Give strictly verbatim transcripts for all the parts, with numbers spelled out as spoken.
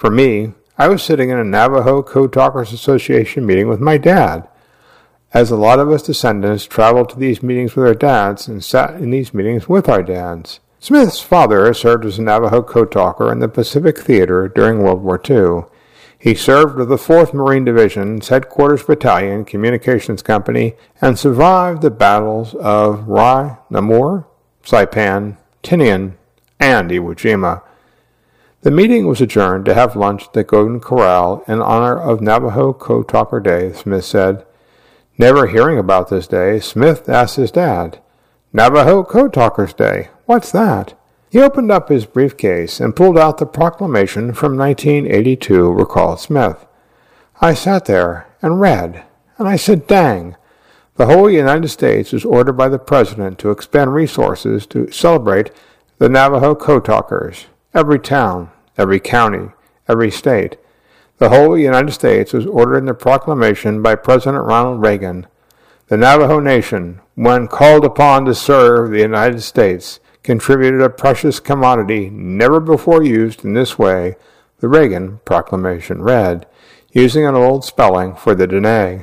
For me, I was sitting in a Navajo Code Talkers Association meeting with my dad, as a lot of us descendants traveled to these meetings with our dads and sat in these meetings with our dads. Smith's father served as a Navajo code talker in the Pacific Theater during World War Two. He served with the fourth Marine Division's Headquarters Battalion Communications Company and survived the battles of Rai, Namur, Saipan, Tinian, and Iwo Jima. The meeting was adjourned to have lunch at the Golden Corral in honor of Navajo Code Talker Day, Smith said. Never hearing about this day, Smith asked his dad, "Navajo Code Talkers Day, what's that?" He opened up his briefcase and pulled out the proclamation from nineteen eighty-two, recalled Smith. "I sat there and read, and I said, dang. The whole United States was ordered by the President to expend resources to celebrate the Navajo Code Talkers. Every town, every county, every state. The whole United States was ordered in the proclamation by President Ronald Reagan. The Navajo Nation, when called upon to serve the United States, contributed a precious commodity never before used in this way," the Reagan proclamation read, using an old spelling for the Dene.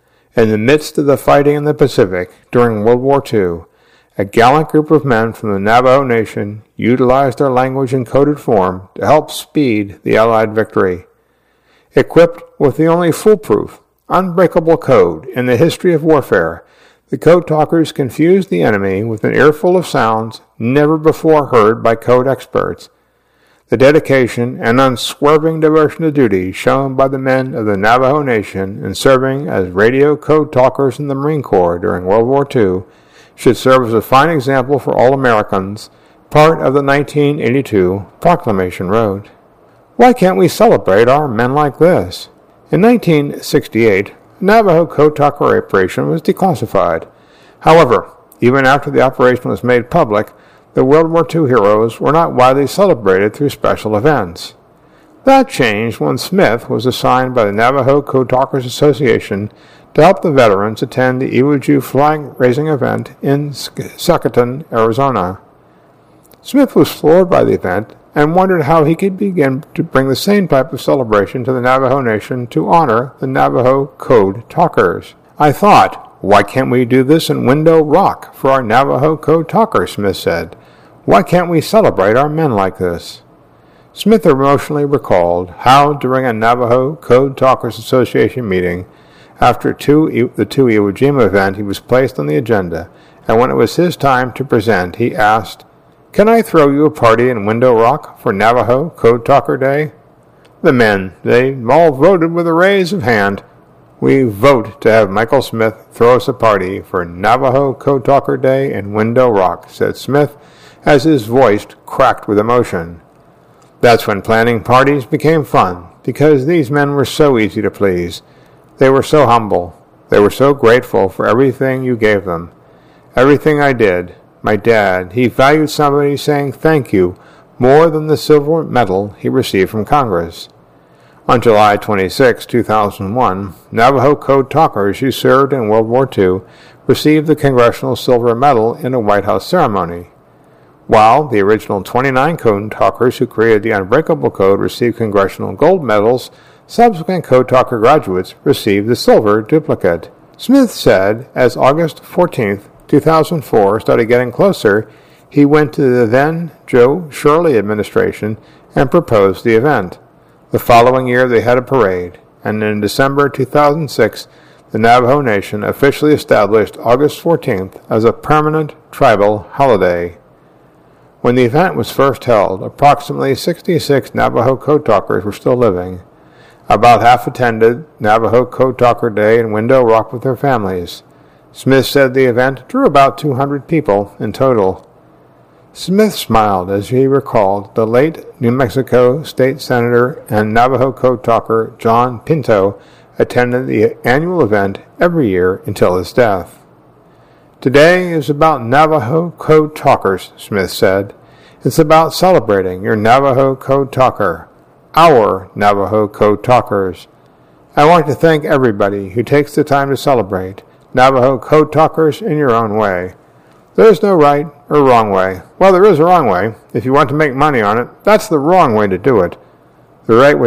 In the midst of the fighting in the Pacific during World War Two, a gallant group of men from the Navajo Nation utilized their language in coded form to help speed the Allied victory. Equipped with the only foolproof, unbreakable code in the history of warfare, the code talkers confused the enemy with an earful of sounds never before heard by code experts. The dedication and unswerving devotion to duty shown by the men of the Navajo Nation in serving as radio code talkers in the Marine Corps during World War Two should serve as a fine example for all Americans, part of the nineteen eighty-two proclamation wrote. Why can't we celebrate our men like this? In nineteen sixty-eight, the Navajo Code Talker operation was declassified. However, even after the operation was made public, the World War Two heroes were not widely celebrated through special events. That changed when Smith was assigned by the Navajo Code Talkers Association to help the veterans attend the Iwo Jima flag-raising event in Socoton, Arizona. Smith was floored by the event and wondered how he could begin to bring the same type of celebration to the Navajo Nation to honor the Navajo Code Talkers. "I thought, why can't we do this in Window Rock for our Navajo Code Talkers?" Smith said. "Why can't we celebrate our men like this?" Smith emotionally recalled how, during a Navajo Code Talkers Association meeting, after two, the two Iwo Jima event, he was placed on the agenda, and when it was his time to present, he asked, "Can I throw you a party in Window Rock for Navajo Code Talker Day?" The men, they all voted with a raise of hand. "We vote to have Michael Smith throw us a party for Navajo Code Talker Day in Window Rock," said Smith, as his voice cracked with emotion. That's when planning parties became fun, because these men were so easy to please. They were so humble. They were so grateful for everything you gave them. Everything I did. My dad, he valued somebody saying thank you more than the silver medal he received from Congress. On July twenty-sixth, two thousand one, Navajo Code Talkers who served in World War Two received the Congressional Silver Medal in a White House ceremony. While the original twenty-nine Code Talkers who created the Unbreakable Code received Congressional Gold Medals, subsequent Code Talker graduates received the silver duplicate. Smith said, as August fourteenth, two thousand four started getting closer, he went to the then Joe Shirley administration and proposed the event. The following year they had a parade, and in December two thousand six, the Navajo Nation officially established August fourteenth as a permanent tribal holiday. When the event was first held, approximately sixty-six Navajo Code Talkers were still living. About half attended Navajo Code Talker Day in Window Rock with their families. Smith said the event drew about two hundred people in total. Smith smiled as he recalled the late New Mexico State Senator and Navajo Code Talker John Pinto attended the annual event every year until his death. Today is about Navajo Code Talkers, Smith said. It's about celebrating your Navajo Code Talker, our Navajo Code Talkers. I want to thank everybody who takes the time to celebrate Navajo Code Talkers in your own way. There is no right or wrong way. Well, there is a wrong way. If you want to make money on it, that's the wrong way to do it. The right way